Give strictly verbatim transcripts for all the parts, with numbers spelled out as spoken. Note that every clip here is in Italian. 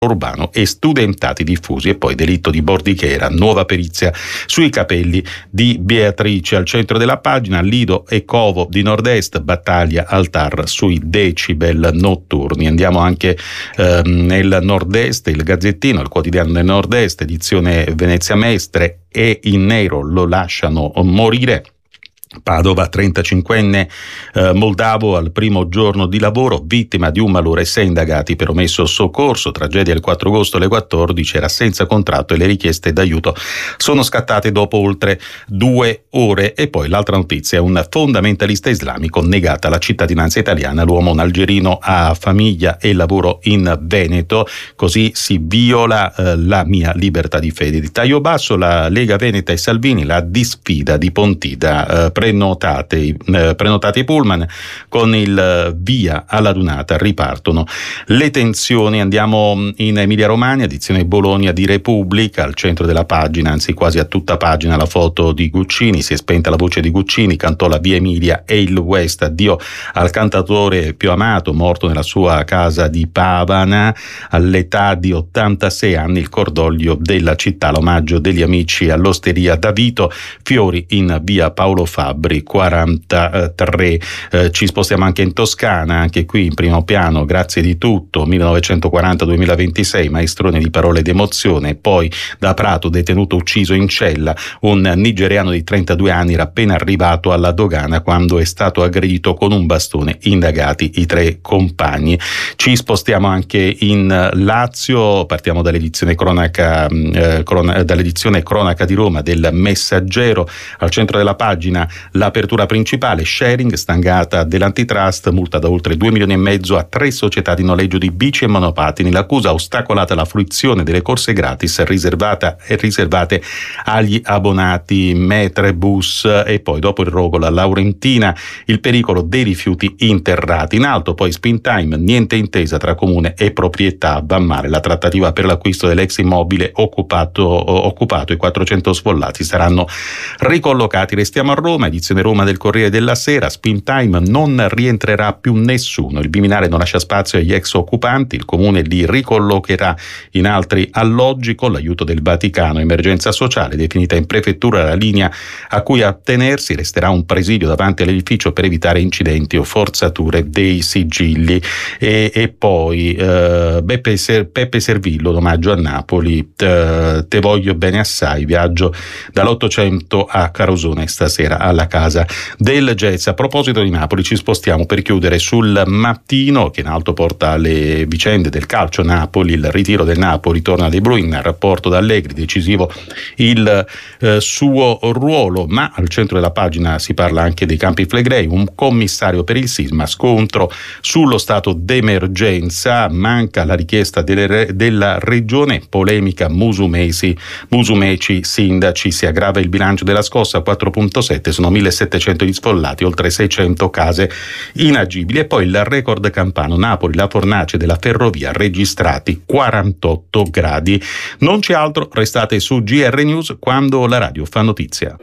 urbano e studentati diffusi. E poi delitto di bordichera, nuova perizia sui capelli di Beatrice. Al centro della pagina Lido e Covo di Nord-Est, battaglia al T A R sui decibel notturni. Andiamo anche eh, nel Nord-Est, il Gazzettino, il quotidiano del Nord-Est, edizione Venezia Mestre, e in nero lo lasciano morire. Padova, trentacinquenne eh, moldavo al primo giorno di lavoro, vittima di un malore, sei indagati per omesso soccorso. Tragedia il quattro agosto alle quattordici, era senza contratto e le richieste d'aiuto sono scattate dopo oltre due ore. E poi l'altra notizia: un fondamentalista islamico negata la cittadinanza italiana, l'uomo algerino ha famiglia e lavoro in Veneto, così si viola eh, la mia libertà di fede. Di taglio basso la Lega Veneta e Salvini, la disfida di Pontida. Eh, Prenotate, eh, prenotate i pullman, con il via alla dunata ripartono le tensioni. Andiamo in Emilia Romagna, edizione Bologna di Repubblica, al centro della pagina, anzi quasi a tutta pagina, la foto di Guccini. Si è spenta la voce di Guccini, cantò la Via Emilia e il West, addio al cantatore più amato, morto nella sua casa di Pavana all'età di ottantasei anni. Il cordoglio della città, l'omaggio degli amici all'Osteria da Vito, fiori in via Paolo Fabbri quarantatré. Eh, ci spostiamo anche in Toscana, anche qui in primo piano, grazie di tutto, millenovecentoquaranta duemilaventisei, maestrone di parole ed emozione. Poi da Prato, detenuto ucciso in cella, un nigeriano di trentadue anni era appena arrivato alla dogana quando è stato aggredito con un bastone, indagati i tre compagni. Ci spostiamo anche in Lazio, partiamo dall'edizione cronaca, eh, crona, dall'edizione cronaca di Roma del Messaggero. Al centro della pagina l'apertura principale: sharing, stangata dell'antitrust, multa da oltre due milioni e mezzo a tre società di noleggio di bici e monopattini. L'accusa: ostacolata la fruizione delle corse gratis riservata e riservate agli abbonati Metrebus. E poi dopo il rogo la Laurentina, il pericolo dei rifiuti interrati. In alto poi Spin Time, niente intesa tra comune e proprietà, va male la trattativa per l'acquisto dell'ex immobile occupato, occupato i quattrocento sfollati saranno ricollocati. Restiamo a Roma, edizione Roma del Corriere della Sera, Spin Time, non rientrerà più nessuno, il Viminale non lascia spazio agli ex occupanti, il comune li ricollocherà in altri alloggi con l'aiuto del Vaticano. Emergenza sociale, definita in prefettura la linea a cui attenersi, resterà un presidio davanti all'edificio per evitare incidenti o forzature dei sigilli. E, e poi eh, Beppe, Ser, Peppe Servillo, l'omaggio a Napoli, eh, te voglio bene assai, viaggio dall'Ottocento a Carosone stasera alla Casa del Jazz. A proposito di Napoli, ci spostiamo per chiudere sul Mattino, che in alto porta le vicende del calcio Napoli, il ritiro del Napoli, torna dei Bruin, rapporto da Allegri, decisivo il eh, suo ruolo, ma al centro della pagina si parla anche dei Campi Flegrei, un commissario per il sisma, scontro sullo stato d'emergenza, manca la richiesta delle, della regione, polemica Musumeci, Musumeci, sindaci, si aggrava il bilancio della scossa, quattro virgola sette, sono millesettecento gli sfollati, oltre seicento case inagibili. E poi il record campano, Napoli, la fornace della ferrovia, registrati quarantotto gradi. Non c'è altro, restate su G R News quando la radio fa notizia.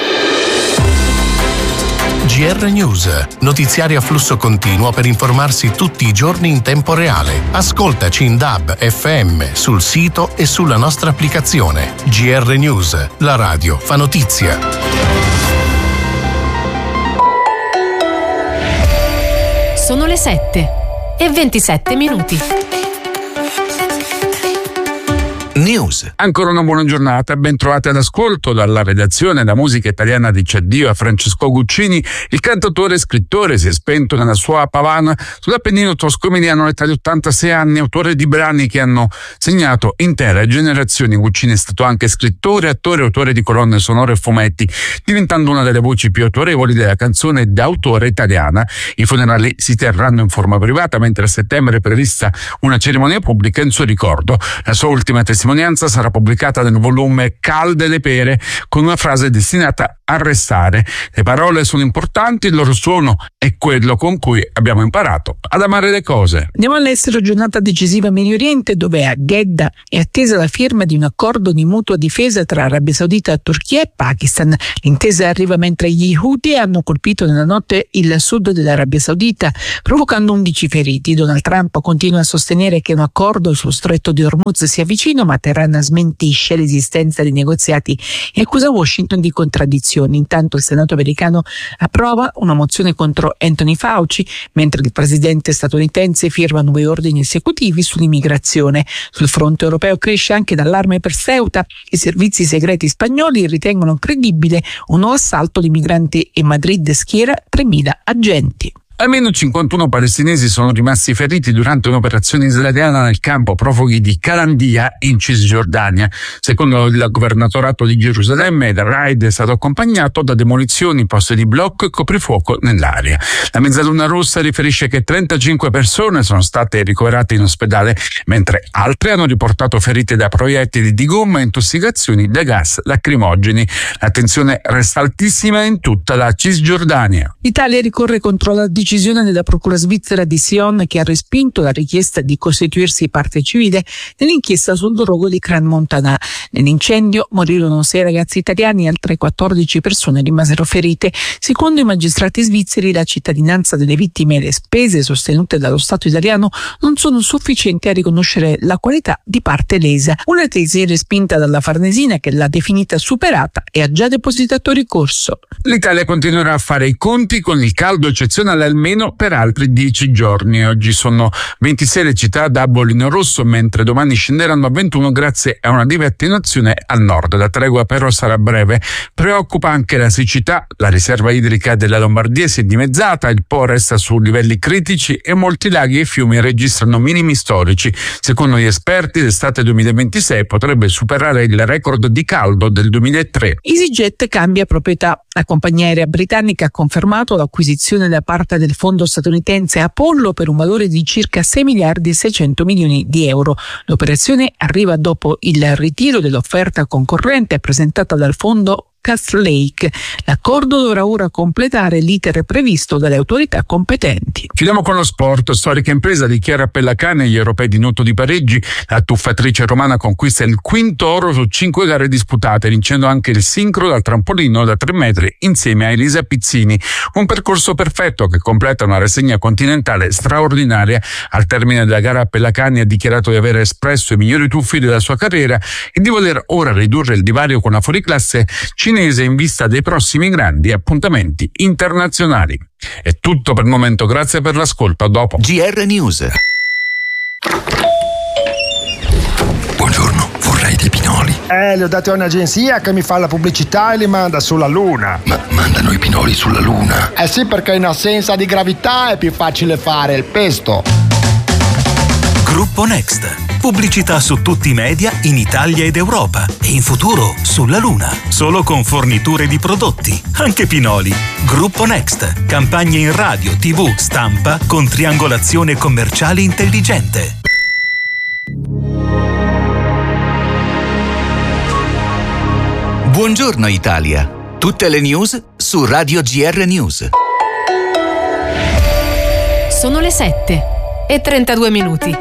G R News, notiziari a flusso continuo per informarsi tutti i giorni in tempo reale. Ascoltaci in D A B F M, sul sito e sulla nostra applicazione. G R News, la radio fa notizia. Sono le sette e ventisette minuti. News. Ancora una buona giornata, ben trovati ad ascolto dalla redazione. La musica italiana dice addio a Francesco Guccini. Il cantautore e scrittore si è spento nella sua Pavana sull'Appennino tosco-emiliano all'età di ottantasei anni, autore di brani che hanno segnato intere generazioni. Guccini è stato anche scrittore, attore, autore di colonne sonore e fumetti, diventando una delle voci più autorevoli della canzone d'autore italiana. I funerali si terranno in forma privata, mentre a settembre è prevista una cerimonia pubblica in suo ricordo. La sua ultima testimonianza cittadinanza sarà pubblicata nel volume Calde le pere, con una frase destinata a restare. Le parole sono importanti, il loro suono è quello con cui abbiamo imparato ad amare le cose. Andiamo all'estero, giornata decisiva in Medio Oriente, dove a Jeddah è attesa la firma di un accordo di mutua difesa tra Arabia Saudita, Turchia e Pakistan. L'intesa arriva mentre gli Houthi hanno colpito nella notte il sud dell'Arabia Saudita, provocando undici feriti. Donald Trump continua a sostenere che un accordo sullo stretto di Hormuz sia vicino, ma Teheran smentisce l'esistenza di negoziati e accusa Washington di contraddizioni. Intanto il Senato americano approva una mozione contro Anthony Fauci, mentre il presidente statunitense firma nuovi ordini esecutivi sull'immigrazione. Sul fronte europeo cresce anche l'allarme per Ceuta. I servizi segreti spagnoli ritengono credibile un nuovo assalto di migranti e Madrid schiera tremila agenti. Almeno cinquantuno palestinesi sono rimasti feriti durante un'operazione israeliana nel campo profughi di Calandia in Cisgiordania. Secondo il governatorato di Gerusalemme, il raid è stato accompagnato da demolizioni, poste di blocco e coprifuoco nell'area. La Mezzaluna Rossa riferisce che trentacinque persone sono state ricoverate in ospedale, mentre altre hanno riportato ferite da proiettili di gomma e intossicazioni da gas lacrimogeni. La resta altissima in tutta la Cisgiordania. L'Italia ricorre contro la decisione della procura svizzera di Sion, che ha respinto la richiesta di costituirsi parte civile nell'inchiesta sul rogo di Crans-Montana. Nell'incendio morirono sei ragazzi italiani e altre quattordici persone rimasero ferite. Secondo i magistrati svizzeri, la cittadinanza delle vittime e le spese sostenute dallo Stato italiano non sono sufficienti a riconoscere la qualità di parte lesa. Una tesi respinta dalla Farnesina, che l'ha definita superata e ha già depositato ricorso. L'Italia continuerà a fare i conti con il caldo eccezionale almeno per altri dieci giorni. Oggi sono ventisei le città da bollino rosso, mentre domani scenderanno a ventuno grazie a una lieve attenuazione al nord. La tregua però sarà breve. Preoccupa anche la siccità. La riserva idrica della Lombardia si è dimezzata, il Po resta su livelli critici e molti laghi e fiumi registrano minimi storici. Secondo gli esperti, l'estate duemilaventisei potrebbe superare il record di caldo del duemilatré. EasyJet cambia proprietà. La compagnia aerea britannica ha confermato l'acquisizione da parte del fondo statunitense Apollo per un valore di circa sei miliardi e seicento milioni di euro. L'operazione arriva dopo il ritiro dell'offerta concorrente presentata dal fondo Castlelake. L'accordo dovrà ora completare l'iter previsto dalle autorità competenti. Chiudiamo con lo sport. Storica impresa di Chiara Pellacane agli europei di nuoto di Parigi. La tuffatrice romana conquista il quinto oro su cinque gare disputate, vincendo anche il sincro dal trampolino da tre metri insieme a Elisa Pizzini. Un percorso perfetto che completa una rassegna continentale straordinaria. Al termine della gara, Pellacane ha dichiarato di aver espresso i migliori tuffi della sua carriera e di voler ora ridurre il divario con la fuoriclasse cinese in vista dei prossimi grandi appuntamenti internazionali. È tutto per il momento, grazie per l'ascolto, a dopo. G R News. Buongiorno, vorrei dei pinoli. Eh, li ho dati a un'agenzia che mi fa la pubblicità e li manda sulla Luna. Ma mandano i pinoli sulla Luna? Eh sì, perché in assenza di gravità è più facile fare il pesto. Gruppo Next. Pubblicità su tutti i media in Italia ed Europa e in futuro sulla Luna. Solo con forniture di prodotti, anche pinoli. Gruppo Next. Campagne in radio, tivù, stampa con triangolazione commerciale intelligente. Buongiorno Italia. Tutte le news su Radio G R News. Sono le sette e trentadue minuti.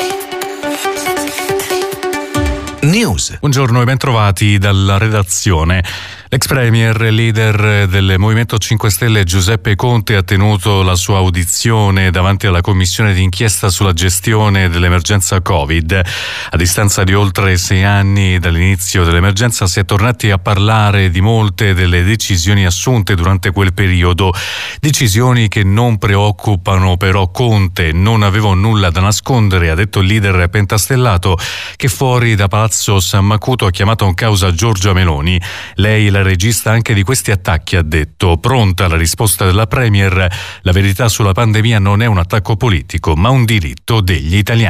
News. Buongiorno e bentrovati dalla redazione. L'ex premier e leader del Movimento cinque Stelle Giuseppe Conte ha tenuto la sua audizione davanti alla commissione d'inchiesta sulla gestione dell'emergenza Covid. A distanza di oltre sei anni dall'inizio dell'emergenza si è tornati a parlare di molte delle decisioni assunte durante quel periodo. Decisioni che non preoccupano però Conte. Non avevo nulla da nascondere, ha detto il leader pentastellato, che fuori da Palazzo San Macuto ha chiamato in causa Giorgia Meloni. Lei la regista anche di questi attacchi, ha detto. Pronta la risposta della premier: la verità sulla pandemia non è un attacco politico, ma un diritto degli italiani.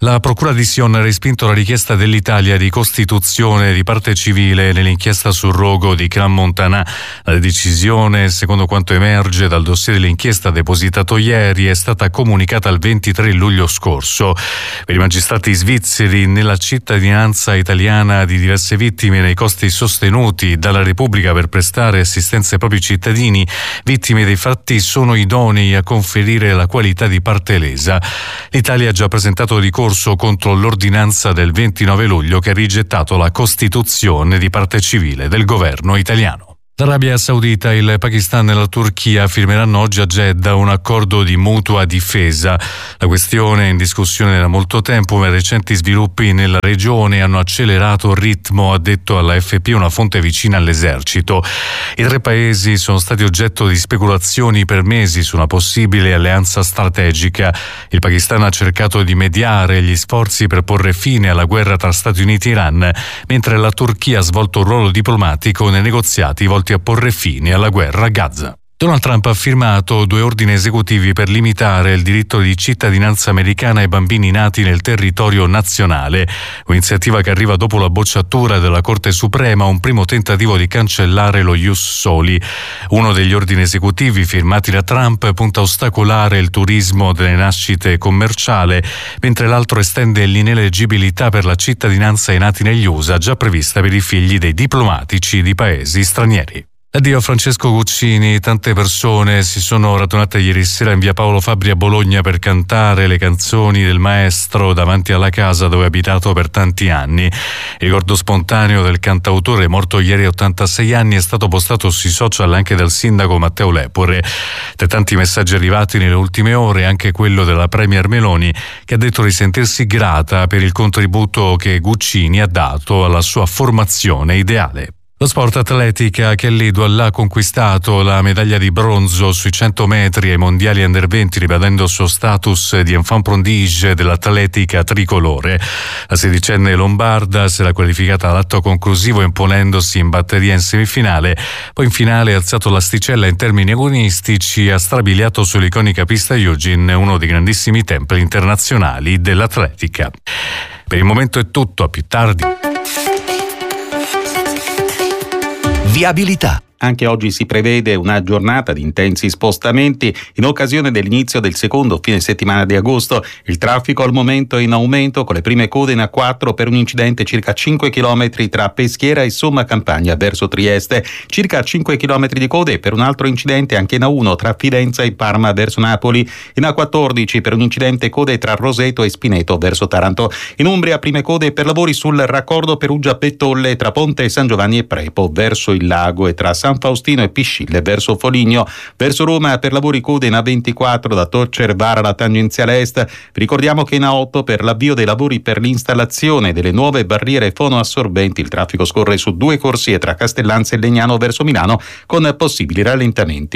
La Procura di Sion ha respinto la richiesta dell'Italia di costituzione di parte civile nell'inchiesta sul rogo di Clan Montana. La decisione, secondo quanto emerge dal dossier dell'inchiesta depositato ieri, è stata comunicata il ventitré luglio scorso. Per i magistrati svizzeri, nella cittadinanza italiana di diverse vittime e nei costi sostenuti dalla Repubblica per prestare assistenza ai propri cittadini, vittime dei fatti sono idonei a conferire la qualità di parte lesa. L'Italia ha già presentato ricorso contro l'ordinanza del ventinove luglio che ha rigettato la costituzione di parte civile del governo italiano. L'Arabia Saudita, il Pakistan e la Turchia firmeranno oggi a Jeddah un accordo di mutua difesa. La questione è in discussione da molto tempo, ma i recenti sviluppi nella regione hanno accelerato il ritmo, ha detto alla F P una fonte vicina all'esercito. I tre paesi sono stati oggetto di speculazioni per mesi su una possibile alleanza strategica. Il Pakistan ha cercato di mediare gli sforzi per porre fine alla guerra tra Stati Uniti e Iran, mentre la Turchia ha svolto un ruolo diplomatico nei negoziati volti a porre fine alla guerra a Gaza. Donald Trump ha firmato due ordini esecutivi per limitare il diritto di cittadinanza americana ai bambini nati nel territorio nazionale, un'iniziativa che arriva dopo la bocciatura della Corte Suprema, un primo tentativo di cancellare lo ius soli. Uno degli ordini esecutivi firmati da Trump punta a ostacolare il turismo delle nascite commerciale, mentre l'altro estende l'ineleggibilità per la cittadinanza ai nati negli U S A, già prevista per i figli dei diplomatici di paesi stranieri. Addio a Francesco Guccini. Tante persone si sono radunate ieri sera in via Paolo Fabbri a Bologna per cantare le canzoni del maestro davanti alla casa dove ha abitato per tanti anni. Il ricordo spontaneo del cantautore, morto ieri a ottantasei anni, è stato postato sui social anche dal sindaco Matteo Lepore. Tra tanti messaggi arrivati nelle ultime ore, anche quello della premier Meloni, che ha detto di sentirsi grata per il contributo che Guccini ha dato alla sua formazione ideale. Lo sport atletica, Kelly Douala ha conquistato la medaglia di bronzo sui cento metri ai mondiali under venti, ribadendo il suo status di enfant prodige dell'atletica tricolore. La sedicenne lombarda si era qualificata all'atto conclusivo imponendosi in batteria in semifinale, poi in finale ha alzato l'asticella in termini agonistici e ha strabiliato sull'iconica pista Eugene, uno dei grandissimi templi internazionali dell'atletica. Per il momento è tutto, a più tardi. Viabilità. Anche oggi si prevede una giornata di intensi spostamenti in occasione dell'inizio del secondo fine settimana di agosto. Il traffico al momento è in aumento, con le prime code in A quattro per un incidente circa cinque chilometri tra Peschiera e Somma Campagna verso Trieste, circa cinque chilometri di code per un altro incidente anche in A uno tra Fidenza e Parma verso Napoli, in A quattordici per un incidente code tra Roseto e Spineto verso Taranto. In Umbria prime code per lavori sul raccordo Perugia-Bettolle tra Ponte San Giovanni e Prepo verso il lago e tra San Faustino e Piscille verso Foligno. Verso Roma per lavori code in A ventiquattro da Tor Cervara alla tangenziale est. Vi ricordiamo che in A otto per l'avvio dei lavori per l'installazione delle nuove barriere fonoassorbenti il traffico scorre su due corsie tra Castellanza e Legnano verso Milano con possibili rallentamenti.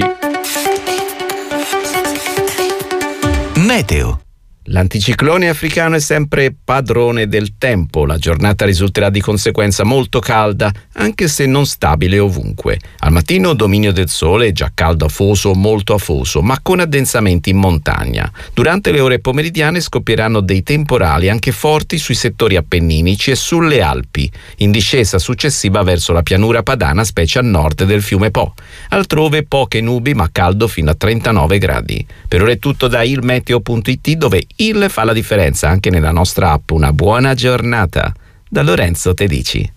Meteo. L'anticiclone africano è sempre padrone del tempo. La giornata risulterà di conseguenza molto calda, anche se non stabile ovunque. Al mattino dominio del sole, già caldo afoso o molto afoso, ma con addensamenti in montagna. Durante le ore pomeridiane scoppieranno dei temporali anche forti sui settori appenninici e sulle Alpi, in discesa successiva verso la pianura padana, specie a nord del fiume Po. Altrove poche nubi, ma caldo fino a trentanove gradi. Per ora è tutto da ilmeteo punto it, dove il fa la differenza anche nella nostra app. Una buona giornata da Lorenzo Tedici.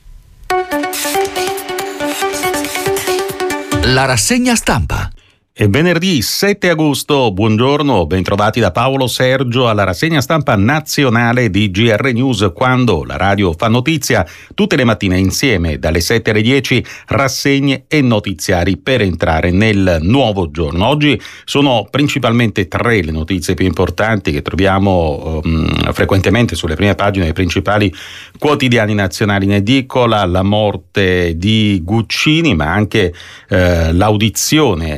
La rassegna stampa. È venerdì sette agosto, buongiorno, bentrovati da Paolo Sergio alla rassegna stampa nazionale di G R News, quando la radio fa notizia tutte le mattine insieme dalle sette alle dieci, rassegne e notiziari per entrare nel nuovo giorno. Oggi sono principalmente tre le notizie più importanti che troviamo um, frequentemente sulle prime pagine dei principali quotidiani nazionali in edicola: la morte di Guccini, ma anche eh, l'audizione eh,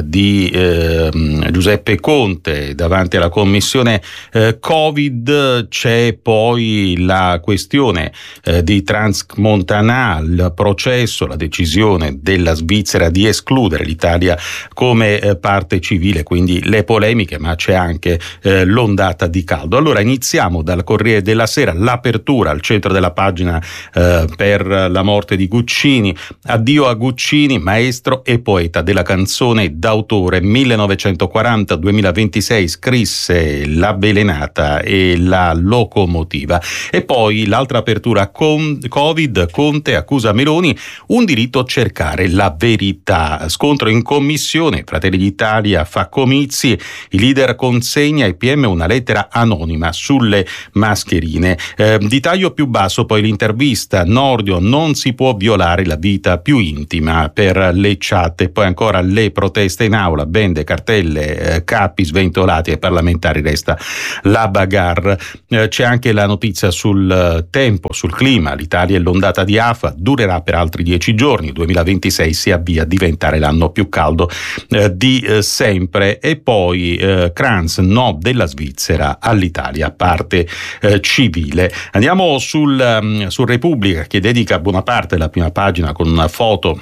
di eh, Giuseppe Conte davanti alla commissione eh, Covid. C'è poi la questione eh, di Transmontana, il processo, la decisione della Svizzera di escludere l'Italia come eh, parte civile, quindi le polemiche, ma c'è anche eh, l'ondata di caldo. Allora iniziamo dal Corriere della Sera, l'apertura al centro della pagina eh, per la morte di Guccini. Addio a Guccini, maestro e poeta della canzone d'autore. millenovecentoquaranta duemilaventisei scrisse La Belenata e La Locomotiva. E poi l'altra apertura con Covid, Conte accusa Meloni, un diritto a cercare la verità. Scontro in commissione, Fratelli d'Italia fa comizi, il leader consegna ai P M una lettera anonima sulle mascherine. Eh, di taglio più basso poi l'intervista, Nordio, non si può violare la vita più intima per le chat. E poi ancora le proteste in aula, bende, cartelle, eh, capi sventolati ai parlamentari, resta la bagarre. Eh, c'è anche la notizia sul eh, tempo, sul clima, l'Italia e l'ondata di afa durerà per altri dieci giorni, il duemilaventisei si avvia a diventare l'anno più caldo eh, di eh, sempre. E poi eh, Kranz, no della Svizzera all'Italia, parte eh, civile. Andiamo sul, um, sul Repubblica, che dedica buona parte della prima pagina con una foto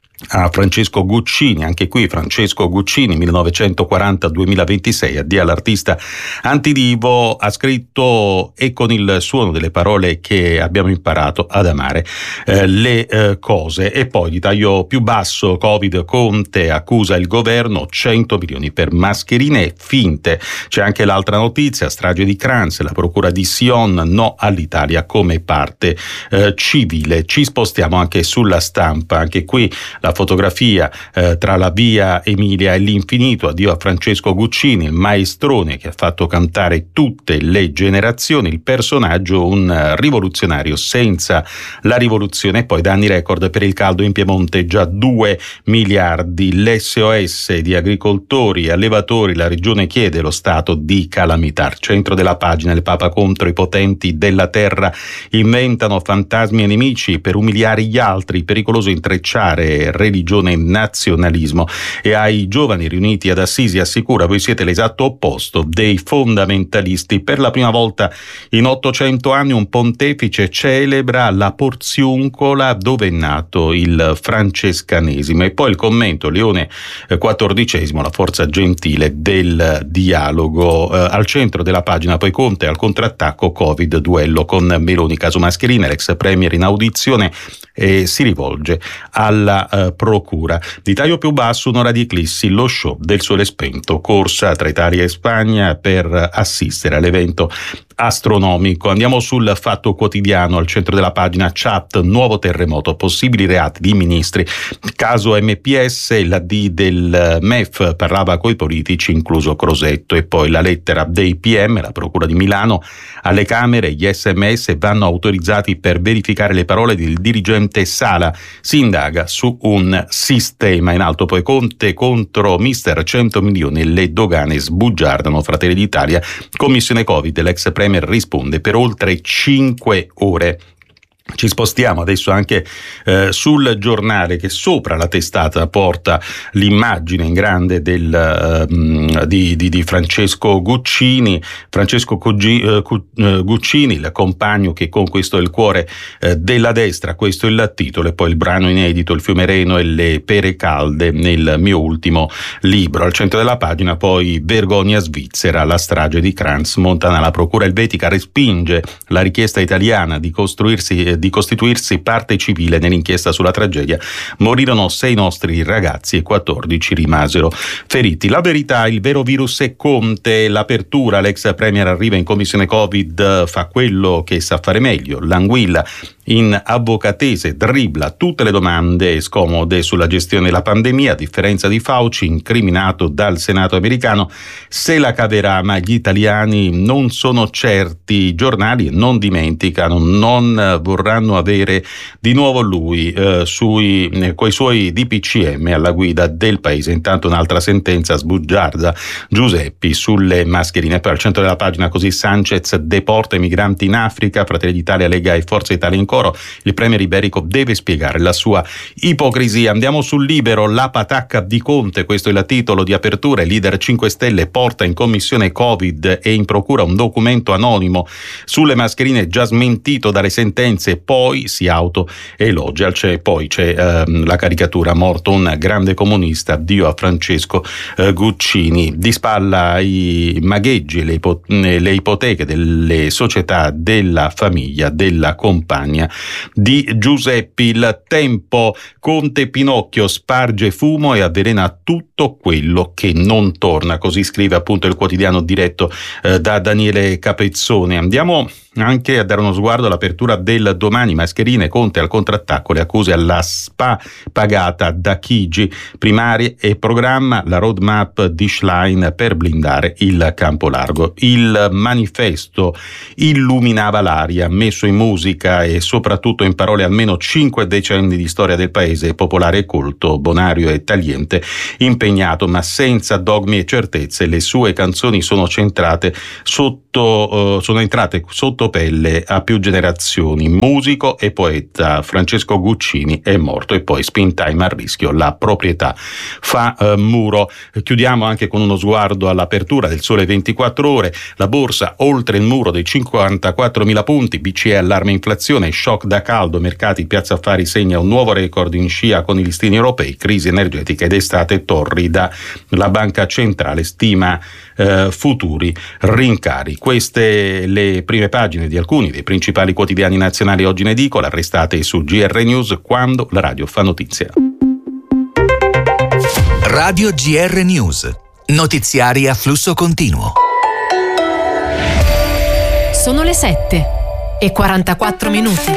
a Francesco Guccini. Anche qui Francesco Guccini, millenovecentoquaranta duemilaventisei, addio all'artista antidivo, ha scritto, e con il suono delle parole che abbiamo imparato ad amare, eh, le eh, cose. E poi di taglio più basso, Covid, Conte accusa il governo, cento milioni per mascherine finte. C'è anche l'altra notizia, strage di Kranz, la procura di Sion, no all'Italia come parte eh, civile. Ci spostiamo anche sulla Stampa, anche qui la fotografia eh, tra la via Emilia e l'infinito, addio a Francesco Guccini, il maestrone che ha fatto cantare tutte le generazioni, il personaggio un rivoluzionario senza la rivoluzione. E poi danni record per il caldo in Piemonte, già due miliardi, l'S O S di agricoltori e allevatori, la regione chiede lo stato di calamità. Al centro della pagina, il Papa contro i potenti della terra, inventano fantasmi e nemici per umiliare gli altri, pericoloso intrecciare religione e nazionalismo. E ai giovani riuniti ad Assisi assicura, voi siete l'esatto opposto dei fondamentalisti. Per la prima volta in ottocento anni un pontefice celebra la Porziuncola, dove è nato il francescanesimo. E poi il commento, Leone quattordicesimo, la forza gentile del dialogo. Eh, al centro della pagina poi Conte al contrattacco, Covid, duello con Meloni, caso mascherine, l'ex premier in audizione e si rivolge alla eh, procura. Di taglio più basso, un'ora di eclissi, lo show del sole spento, corsa tra Italia e Spagna per assistere all'evento astronomico. Andiamo sul Fatto Quotidiano, al centro della pagina, chat, nuovo terremoto, possibili reati di ministri, caso M P S, la D del M E F parlava coi politici, incluso Crosetto. E poi la lettera dei P M, la procura di Milano, alle Camere gli S M S vanno autorizzati per verificare le parole del dirigente Sala, si indaga su un sistema. In alto poi Conte contro mister cento milioni, le dogane sbugiardano, Fratelli d'Italia, commissione Covid, l'ex premier risponde per oltre cinque ore. Ci spostiamo adesso anche eh, sul Giornale, che sopra la testata porta l'immagine in grande del, uh, di, di, di Francesco Guccini, Francesco Cuggi, uh, Guccini, il compagno che conquistò il cuore uh, della destra. Questo è il titolo. E poi il brano inedito, Il fiume Reno e le pere calde, nel mio ultimo libro. Al centro della pagina poi vergogna svizzera, la strage di Crans-Montana. La procura elvetica respinge la richiesta italiana di costruirsi di costituirsi parte civile nell'inchiesta sulla tragedia. Morirono sei nostri ragazzi e quattordici rimasero feriti. La verità, il vero virus è Conte, l'apertura, l'ex premier arriva in commissione Covid, fa quello che sa fare meglio, l'anguilla in avvocatese, dribbla tutte le domande scomode sulla gestione della pandemia. A differenza di Fauci, incriminato dal Senato americano, se la caverà, ma gli italiani non sono certi. I giornali non dimenticano, non vorranno avere di nuovo lui eh, sui eh, coi suoi D P C M alla guida del paese. Intanto un'altra sentenza sbugiarda Giuseppi sulle mascherine. Poi al centro della pagina, così Sanchez deporta i migranti in Africa, Fratelli d'Italia, Lega e Forza Italia in corsa, oro. Il premier iberico deve spiegare la sua ipocrisia. Andiamo sul Libero, la patacca di Conte, questo è il titolo di apertura. Il leader cinque Stelle porta in commissione Covid e in procura un documento anonimo sulle mascherine già smentito dalle sentenze, poi si autoelogia. C'è, poi c'è ehm, la caricatura, morto un grande comunista, addio a Francesco eh, Guccini. Di spalla i magheggi e le, ipo- le ipoteche delle società, della famiglia, della compagna di Giuseppi. Il Tempo, Conte Pinocchio sparge fumo e avvelena tutto quello che non torna, così scrive appunto il quotidiano diretto eh, da Daniele Capezzone. Andiamo anche a dare uno sguardo all'apertura del Domani. Mascherine, Conte al contrattacco, le accuse alla S P A pagata da Chigi, primarie e programma, la roadmap di Schlein per blindare il campo largo. Il Manifesto illuminava l'aria, messo in musica e soprattutto in parole almeno cinque decenni di storia del paese, popolare e colto, bonario e tagliente, impegnato ma senza dogmi e certezze. Le sue canzoni sono centrate sotto, uh, sono entrate sotto pelle a più generazioni. Musico e poeta Francesco Guccini è morto e poi spin time a rischio, la proprietà fa uh, muro. Chiudiamo anche con uno sguardo all'apertura del Sole ventiquattro Ore. La borsa oltre il muro dei cinquantaquattromila punti, B C E allarme inflazione, shock da caldo, mercati, Piazza Affari segna un nuovo record in scia con i listini europei, crisi energetica ed estate torrida, la banca centrale stima eh, futuri rincari. Queste le prime pagine di alcuni dei principali quotidiani nazionali oggi in edicola, restate su G R News quando la radio fa notizia. Radio G R News, notiziari a flusso continuo. Sono le sette e quarantaquattro minuti.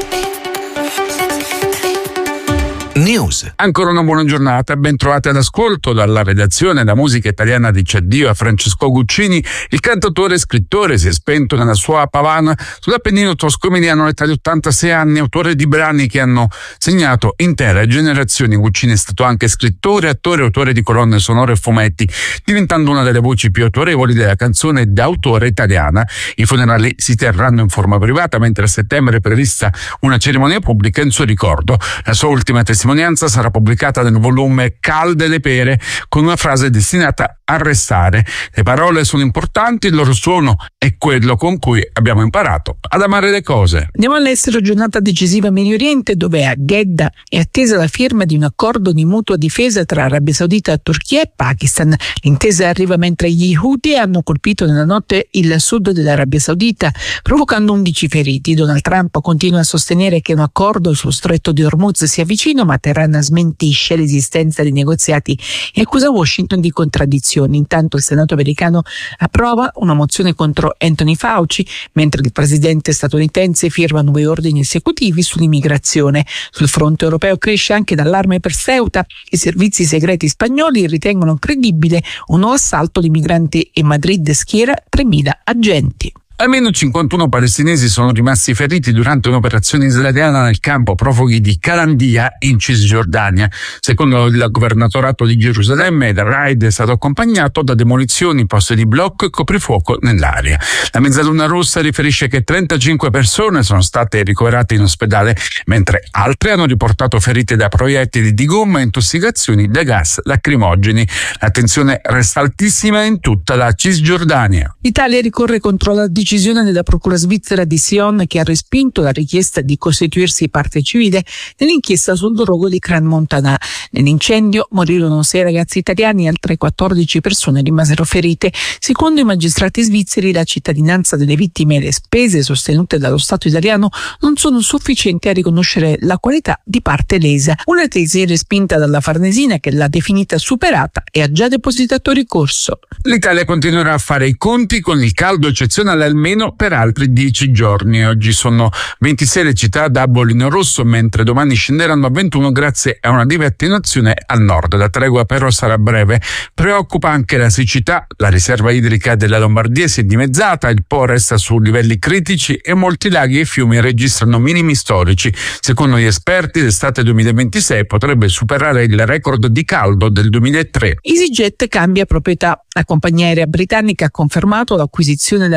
News. Ancora una buona giornata, ben trovati all'ascolto. Dalla redazione La musica italiana dice addio a Francesco Guccini. Il cantautore e scrittore si è spento nella sua Pavana sull'Appennino tosco-emiliano all'età di ottantasei anni, autore di brani che hanno segnato intere generazioni. Guccini è stato anche scrittore, attore e autore di colonne sonore e fumetti, diventando una delle voci più autorevoli della canzone d'autore italiana. I funerali si terranno in forma privata, mentre a settembre è prevista una cerimonia pubblica in suo ricordo. La sua ultima testimonianza sarà pubblicata nel volume Calde le pere, con una frase destinata a restare. Le parole sono importanti, il loro suono è quello con cui abbiamo imparato ad amare le cose. Andiamo all'estero, giornata decisiva in Medio Oriente, dove a Jeddah è attesa la firma di un accordo di mutua difesa tra Arabia Saudita, Turchia e Pakistan. L'intesa arriva mentre gli Houthi hanno colpito nella notte il sud dell'Arabia Saudita, provocando undici feriti. Donald Trump continua a sostenere che un accordo sullo stretto di Hormuz sia vicino, ma Teheran smentisce l'esistenza di negoziati e accusa Washington di contraddizioni. Intanto il Senato americano approva una mozione contro Anthony Fauci, mentre il presidente statunitense firma nuovi ordini esecutivi sull'immigrazione. Sul fronte europeo cresce anche l'allarme per Ceuta. I servizi segreti spagnoli ritengono credibile un nuovo assalto di migranti e Madrid schiera tremila agenti. Almeno cinquantuno palestinesi sono rimasti feriti durante un'operazione israeliana nel campo profughi di Calandia in Cisgiordania. Secondo il governatorato di Gerusalemme, il raid è stato accompagnato da demolizioni, poste di blocco e coprifuoco nell'area. La Mezzaluna Rossa riferisce che trentacinque persone sono state ricoverate in ospedale, mentre altre hanno riportato ferite da proiettili di gomma e intossicazioni da gas lacrimogeni. La resta altissima in tutta la Cisgiordania. L'Italia ricorre contro la decisione della procura svizzera di Sion, che ha respinto la richiesta di costituirsi parte civile nell'inchiesta sul rogo di Crans-Montana. Nell'incendio morirono sei ragazzi italiani e altre quattordici persone rimasero ferite. Secondo i magistrati svizzeri, la cittadinanza delle vittime e le spese sostenute dallo Stato italiano non sono sufficienti a riconoscere la qualità di parte lesa. Una tesi respinta dalla Farnesina, che l'ha definita superata e ha già depositato ricorso. L'Italia continuerà a fare i conti con il caldo eccezionale almeno per altri dieci giorni. Oggi sono ventisei le città da bollino rosso, mentre domani scenderanno a ventuno grazie a una lieve attenuazione al nord. La tregua però sarà breve. Preoccupa anche la siccità. La riserva idrica della Lombardia si è dimezzata, il Po resta su livelli critici e molti laghi e fiumi registrano minimi storici. Secondo gli esperti, l'estate duemilaventisei potrebbe superare il record di caldo del duemilatré. EasyJet cambia proprietà. La compagnia aerea britannica ha confermato l'acquisizione da parte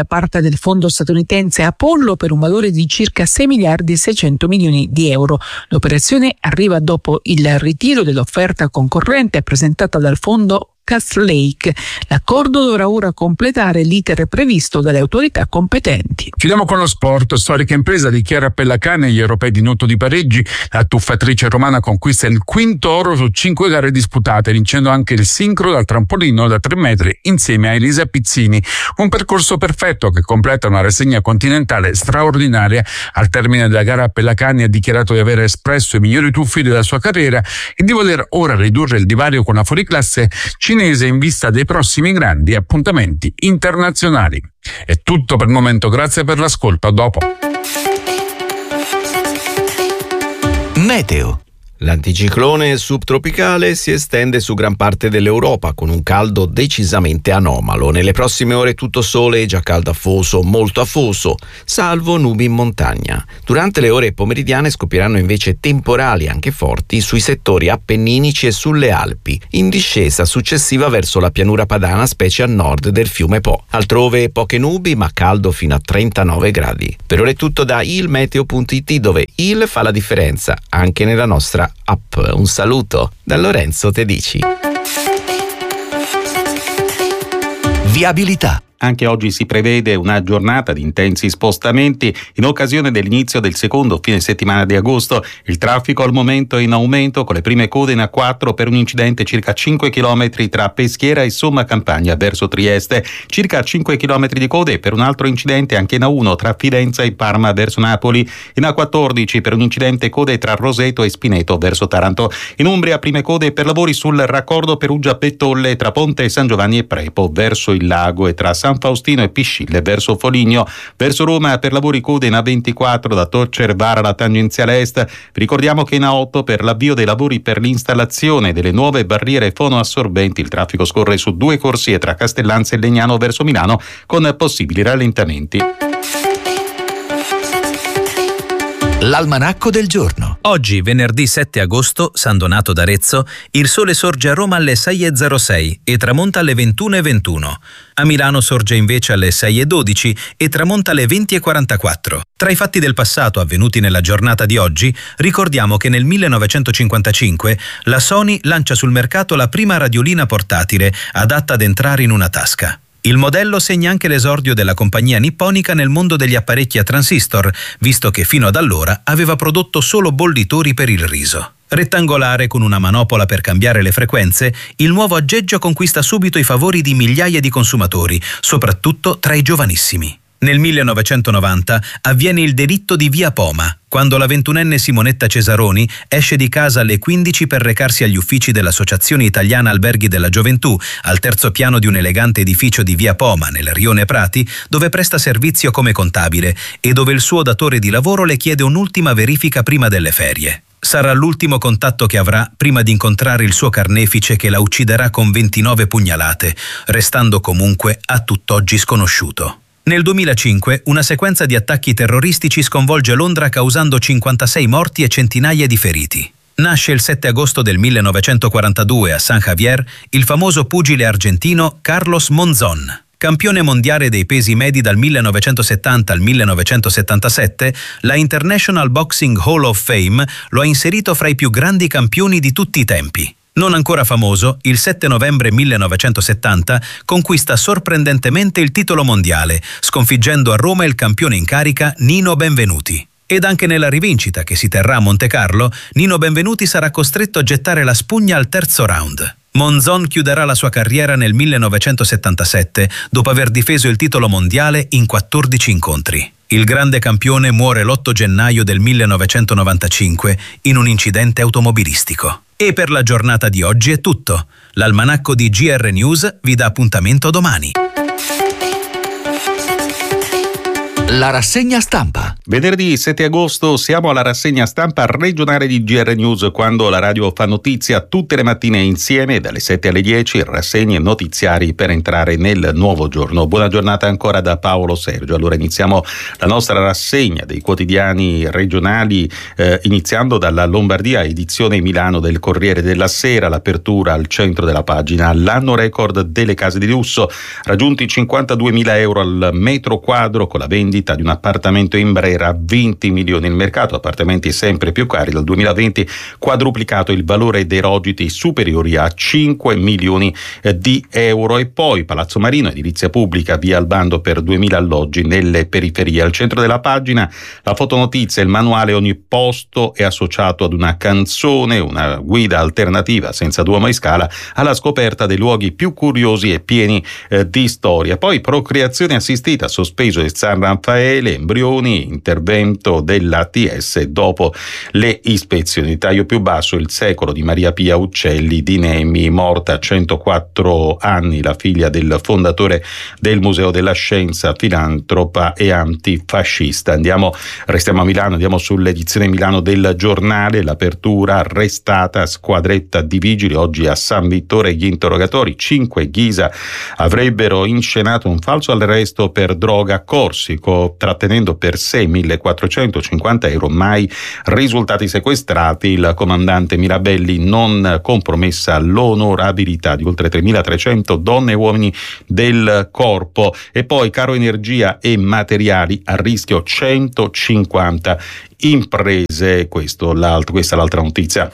del fondo statunitense Apollo per un valore di circa sei miliardi e seicento milioni di euro. L'operazione arriva dopo il ritiro dell'offerta concorrente presentata dal fondo Castlelake. L'accordo dovrà ora completare l'iter previsto dalle autorità competenti. Chiudiamo con lo sport. Storica impresa di Chiara Pellacane agli europei di nuoto di Parigi. La tuffatrice romana conquista il quinto oro su cinque gare disputate, vincendo anche il sincro dal trampolino da tre metri insieme a Elisa Pizzini. Un percorso perfetto che completa una rassegna continentale straordinaria. Al termine della gara Pellacane ha dichiarato di aver espresso i migliori tuffi della sua carriera e di voler ora ridurre il divario con la fuoriclasse cinese in vista dei prossimi grandi appuntamenti internazionali. È tutto per il momento, grazie per l'ascolto, a dopo. Meteo. L'anticiclone subtropicale si estende su gran parte dell'Europa con un caldo decisamente anomalo. Nelle prossime ore tutto sole, già caldo afoso, molto afoso, salvo nubi in montagna. Durante le ore pomeridiane scoppieranno invece temporali anche forti sui settori appenninici e sulle Alpi, in discesa successiva verso la pianura padana, specie a nord del fiume Po. Altrove poche nubi ma caldo fino a trentanove gradi. Per ora è tutto da ilmeteo punto it, dove il fa la differenza anche nella nostra app. Un saluto da Lorenzo Tedici. Viabilità. Anche oggi si prevede una giornata di intensi spostamenti in occasione dell'inizio del secondo fine settimana di agosto. Il traffico al momento è in aumento, con le prime code in A quattro per un incidente circa cinque chilometri tra Peschiera e Somma Campagna verso Trieste, circa cinque chilometri di code per un altro incidente anche in A uno tra Fidenza e Parma verso Napoli, in A quattordici per un incidente code tra Roseto e Spineto verso Taranto. In Umbria prime code per lavori sul raccordo Perugia-Bettolle tra Ponte San Giovanni e Prepo verso il lago e tra San Faustino e Piscille verso Foligno. Verso Roma per lavori code in A ventiquattro da Torcervara alla tangenziale est. Vi ricordiamo che in A otto per l'avvio dei lavori per l'installazione delle nuove barriere fonoassorbenti il traffico scorre su due corsie tra Castellanza e Legnano verso Milano con possibili rallentamenti. L'almanacco del giorno. Oggi, venerdì sette agosto, San Donato d'Arezzo, il sole sorge a Roma alle sei e zero sei e tramonta alle ventuno e ventuno. A Milano sorge invece alle sei e dodici e tramonta alle venti e quarantaquattro. Tra i fatti del passato avvenuti nella giornata di oggi, ricordiamo che nel millenovecentocinquantacinque la Sony lancia sul mercato la prima radiolina portatile adatta ad entrare in una tasca. Il modello segna anche l'esordio della compagnia nipponica nel mondo degli apparecchi a transistor, visto che fino ad allora aveva prodotto solo bollitori per il riso. Rettangolare con una manopola per cambiare le frequenze, il nuovo aggeggio conquista subito i favori di migliaia di consumatori, soprattutto tra i giovanissimi. Nel millenovecentonovanta avviene il delitto di Via Poma, quando la ventunenne Simonetta Cesaroni esce di casa alle quindici per recarsi agli uffici dell'Associazione Italiana Alberghi della Gioventù, al terzo piano di un elegante edificio di Via Poma, nel rione Prati, dove presta servizio come contabile e dove il suo datore di lavoro le chiede un'ultima verifica prima delle ferie. Sarà l'ultimo contatto che avrà prima di incontrare il suo carnefice che la ucciderà con ventinove pugnalate, restando comunque a tutt'oggi sconosciuto. Nel duemilacinque una sequenza di attacchi terroristici sconvolge Londra causando cinquantasei morti e centinaia di feriti. Nasce il sette agosto del millenovecentoquarantadue a San Javier il famoso pugile argentino Carlos Monzón. Campione mondiale dei pesi medi dal millenovecentosettanta al millenovecentosettantasette, la International Boxing Hall of Fame lo ha inserito fra i più grandi campioni di tutti i tempi. Non ancora famoso, il sette novembre millenovecentosettanta conquista sorprendentemente il titolo mondiale, sconfiggendo a Roma il campione in carica Nino Benvenuti. Ed anche nella rivincita che si terrà a Montecarlo, Nino Benvenuti sarà costretto a gettare la spugna al terzo round. Monzón chiuderà la sua carriera nel millenovecentosettantasette, dopo aver difeso il titolo mondiale in quattordici incontri. Il grande campione muore l'otto gennaio del millenovecentonovantacinque in un incidente automobilistico. E per la giornata di oggi è tutto. L'almanacco di G R News vi dà appuntamento domani. La rassegna stampa. Venerdì sette agosto siamo alla rassegna stampa regionale di G R News, quando la radio fa notizia tutte le mattine insieme dalle sette alle dieci, rassegne notiziari per entrare nel nuovo giorno. Buona giornata ancora da Paolo Sergio. Allora iniziamo la nostra rassegna dei quotidiani regionali eh, iniziando dalla Lombardia, edizione Milano del Corriere della Sera, l'apertura al centro della pagina, l'anno record delle case di lusso, raggiunti cinquantaduemila euro al metro quadro con la vendita di un appartamento in Brera a venti milioni. Il mercato appartamenti sempre più cari, dal duemilaventi quadruplicato il valore dei rogiti superiori a cinque milioni di euro. E poi Palazzo Marino, edilizia pubblica, via al bando per duemila alloggi nelle periferie. Al centro della pagina la fotonotizia, il manuale ogni posto è associato ad una canzone, una guida alternativa senza Duomo e Scala alla scoperta dei luoghi più curiosi e pieni eh, di storia. Poi procreazione assistita, sospeso il San Raffaele, embrioni, intervento dell'A T S dopo le ispezioni. Taglio più basso, il secolo di Maria Pia Uccelli di Nemi, morta a centoquattro anni, la figlia del fondatore del Museo della Scienza, filantropa e antifascista. Andiamo, restiamo a Milano, andiamo sull'edizione Milano del Giornale, l'apertura, arrestata squadretta di vigili oggi a San Vittore, gli interrogatori, cinque Ghisa avrebbero inscenato un falso arresto per droga a Corsico, trattenendo per sé millequattrocentocinquanta euro, mai risultati sequestrati. Il comandante Mirabelli, non compromessa l'onorabilità di oltre tremilatrecento donne e uomini del corpo. E poi caro energia e materiali, a rischio centocinquanta imprese. Questo, l'alt- questa è l'altra notizia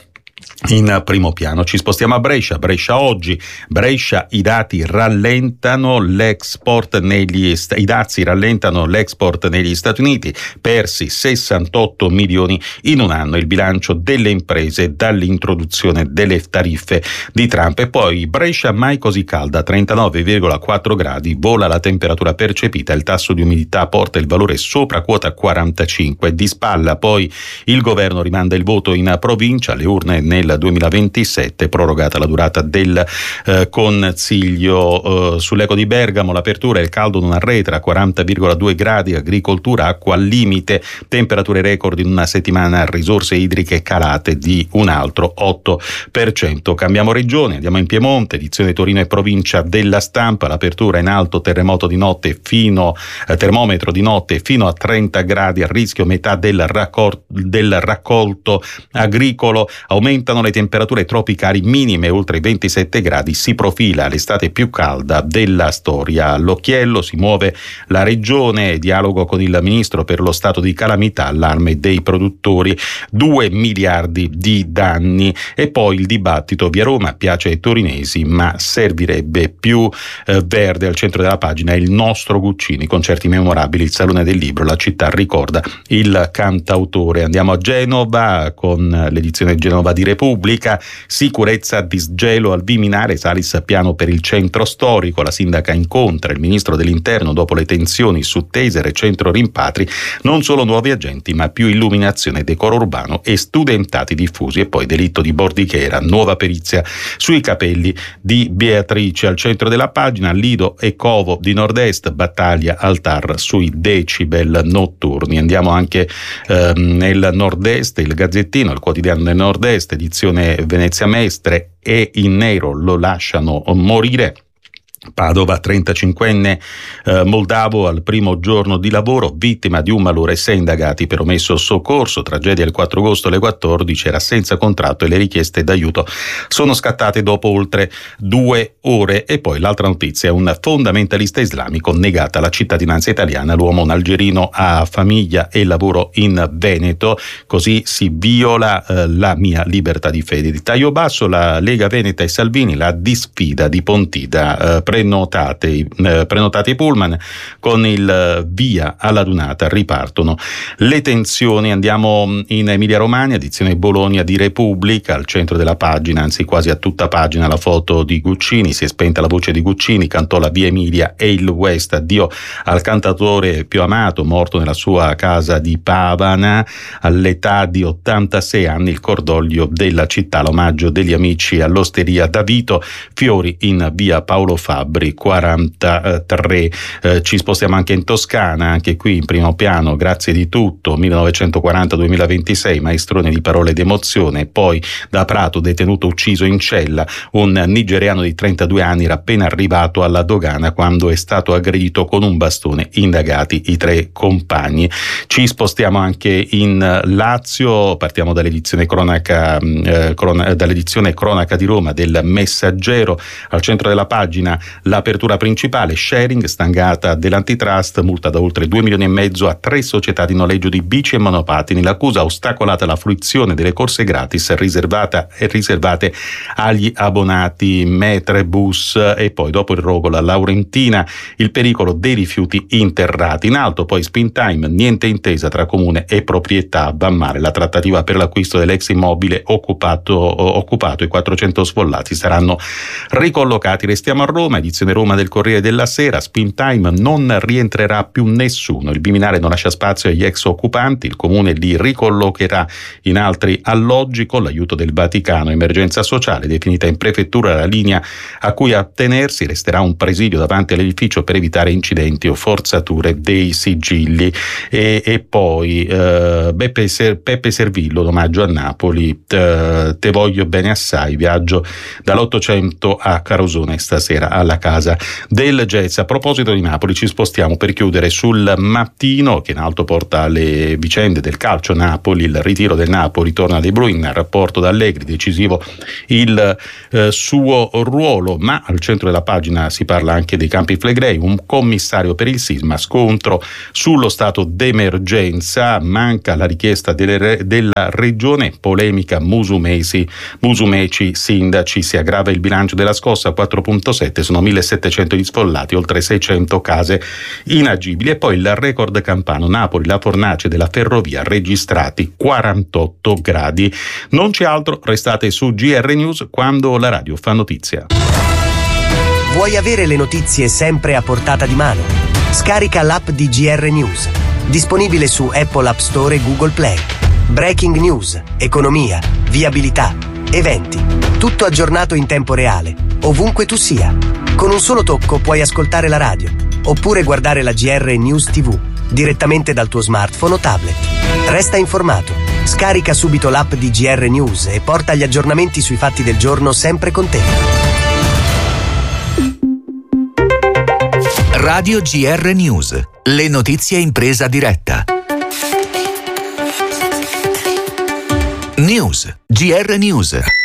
in primo piano. Ci spostiamo a Brescia. Brescia oggi. Brescia, i dati rallentano l'export negli i dazi rallentano l'export negli Stati Uniti, persi sessantotto milioni in un anno, il bilancio delle imprese dall'introduzione delle tariffe di Trump. E poi Brescia mai così calda, trentanove virgola quattro gradi, vola la temperatura percepita, il tasso di umidità porta il valore sopra quota quarantacinque. Di spalla poi il governo rimanda il voto in provincia, le urne nel duemilaventisette, prorogata la durata del eh, consiglio. Eh, sull'Eco di Bergamo l'apertura, il caldo non arretra, quaranta virgola due gradi, agricoltura acqua al limite, temperature record in una settimana, risorse idriche calate di un altro otto per cento. Cambiamo regione, andiamo in Piemonte, edizione Torino e provincia della Stampa, l'apertura in alto, terremoto di notte fino eh, termometro di notte fino a trenta gradi, a rischio metà del, raccol- del raccolto agricolo, aumentano le temperature tropicali minime oltre i ventisette gradi, si profila l'estate più calda della storia. All'occhiello si muove la regione, dialogo con il ministro per lo stato di calamità, allarme dei produttori, due miliardi di danni. E poi il dibattito, via Roma piace ai torinesi ma servirebbe più eh, verde. Al centro della pagina il nostro Guccini, concerti memorabili, il Salone del Libro, la città ricorda il cantautore. Andiamo a Genova con l'edizione Genova di Repubblica, sicurezza, disgelo al Viminale, Salis piano per il centro storico, la sindaca incontra il ministro dell'interno dopo le tensioni su Taser e centro rimpatri, non solo nuovi agenti ma più illuminazione, decoro urbano e studentati diffusi. E poi delitto di Bordichera, nuova perizia sui capelli di Beatrice. Al centro della pagina Lido e Covo di Nord-Est, battaglia al T A R sui decibel notturni. Andiamo anche ehm, nel Nord-Est, il Gazzettino, il quotidiano del Nord-Est, edizione Venezia Mestre, e in nero lo lasciano morire. Padova, trentacinquenne eh, moldavo al primo giorno di lavoro, vittima di un malore, sei indagati per omesso soccorso, tragedia il quattro agosto alle quattordici, era senza contratto e le richieste d'aiuto sono scattate dopo oltre due ore. E poi l'altra notizia, un fondamentalista islamico negata la cittadinanza italiana, l'uomo un algerino ha famiglia e lavoro in Veneto, così si viola eh, la mia libertà di fede. Di taglio basso la Lega Veneta e Salvini, la disfida di Pontida, eh, prenotate, eh, prenotati i pullman, con il via alla Dunata ripartono le tensioni. Andiamo in Emilia Romagna, edizione Bologna di Repubblica, al centro della pagina, anzi quasi a tutta pagina, la foto di Guccini, si è spenta la voce di Guccini, cantò la Via Emilia e il West, addio al cantautore più amato, morto nella sua casa di Pavana all'età di ottantasei anni, il cordoglio della città, l'omaggio degli amici all'Osteria da Vito, fiori in via Paolo Fabio Fabbri quarantatré. Eh, ci spostiamo anche in Toscana, anche qui in primo piano, grazie di tutto, millenovecentoquaranta duemilaventisei, maestrone di parole ed emozione. Poi da Prato, detenuto ucciso in cella, un nigeriano di trentadue anni era appena arrivato alla dogana quando è stato aggredito con un bastone, indagati i tre compagni. Ci spostiamo anche in Lazio, partiamo dall'edizione cronaca, eh, crona, dall'edizione cronaca di Roma del Messaggero. Al centro della pagina l'apertura principale: sharing, stangata dell'antitrust, multa da oltre due milioni e mezzo a tre società di noleggio di bici e monopattini. L'accusa: ostacolata la fruizione delle corse gratis riservata e riservate agli abbonati Metrebus. E poi dopo il rogo la Laurentina, il pericolo dei rifiuti interrati. In alto poi Spin Time, niente intesa tra comune e proprietà, va male la trattativa per l'acquisto dell'ex immobile occupato, occupato i quattrocento sfollati saranno ricollocati. Restiamo a Roma, edizione Roma del Corriere della Sera. Spin Time, non rientrerà più nessuno, il Viminale non lascia spazio agli ex occupanti, il comune li ricollocherà in altri alloggi con l'aiuto del Vaticano. Emergenza sociale, definita in prefettura la linea a cui attenersi, resterà un presidio davanti all'edificio per evitare incidenti o forzature dei sigilli. E, e poi eh, Beppe, Ser, Peppe Servillo, l'omaggio a Napoli, te, te voglio bene assai, viaggio dall'Ottocento a Carosone stasera alla Casa del Jazz. A proposito di Napoli, ci spostiamo per chiudere sul Mattino, che in alto porta le vicende del calcio Napoli, il ritiro del Napoli, torna dei Bruin, rapporto da Allegri, decisivo il eh, suo ruolo, ma al centro della pagina si parla anche dei Campi Flegrei, un commissario per il sisma, scontro sullo stato d'emergenza, manca la richiesta delle, della regione, polemica Musumeci, Musumeci, sindaci, si aggrava il bilancio della scossa, quattro virgola sette, sono millesettecento gli sfollati, oltre seicento case inagibili. E poi il record campano, Napoli, la fornace della ferrovia, registrati quarantotto gradi. Non c'è altro, restate su G R News quando la radio fa notizia. Vuoi avere le notizie sempre a portata di mano? Scarica l'app di G R News, disponibile su Apple App Store e Google Play. Breaking news, economia, viabilità, eventi, tutto aggiornato in tempo reale, ovunque tu sia. Con un solo tocco puoi ascoltare la radio, oppure guardare la G R News tivù, direttamente dal tuo smartphone o tablet. Resta informato, scarica subito l'app di G R News e porta gli aggiornamenti sui fatti del giorno sempre con te. Radio G R News, le notizie in presa diretta. News, G R News.